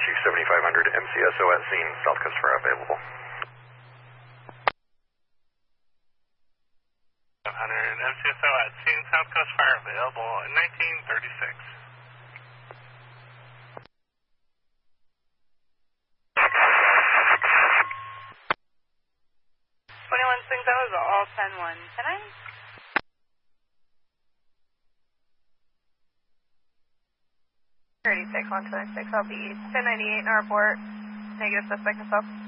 Chief 7500 MCSO at scene, South Coast Fire available. 500 MCSO at scene, South Coast Fire available in 1936. 21-6, that was all 10-1. Can I? Thirty-six, 126, I'll be 1098 in our port. Negative suspect himself.